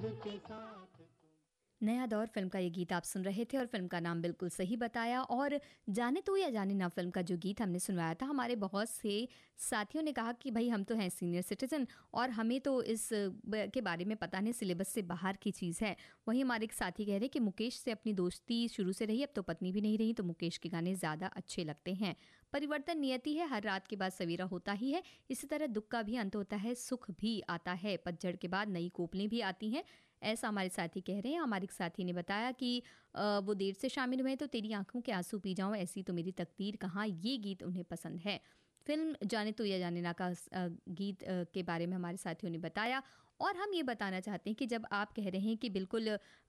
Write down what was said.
के साथ। नया दौर फिल्म का ये गीत आप सुन रहे थे और फिल्म का नाम बिल्कुल सही बताया। और जाने तो या जाने ना फिल्म का जो गीत हमने सुनवाया था, हमारे बहुत से साथियों ने कहा कि भाई हम तो हैं सीनियर सिटीजन और हमें तो इस के बारे में पता नहीं, सिलेबस से बाहर की चीज़ है। वहीं हमारे एक साथी कह रहे कि मुकेश से अपनी दोस्ती शुरू से रही, अब तो पत्नी भी नहीं रही, तो मुकेश के गाने ज़्यादा अच्छे लगते हैं। परिवर्तन नियति है, हर रात के बाद सवेरा होता ही है। इसी तरह दुख का भी अंत होता है, सुख भी आता है, पतझड़ के बाद नई कोपलें भी आती हैं। ऐसा हमारे साथी कह रहे हैं। हमारे एक साथी ने बताया कि वो देर से शामिल हुए तो तेरी आंखों के आंसू पी जाऊं, ऐसी तो मेरी तकदीर कहाँ, ये गीत उन्हें पसंद है। फिल्म जाने तो या जाने ना का गीत के बारे में हमारे साथियों ने बताया। और हम ये बताना चाहते हैं कि जब आप कह रहे हैं कि बिल्कुल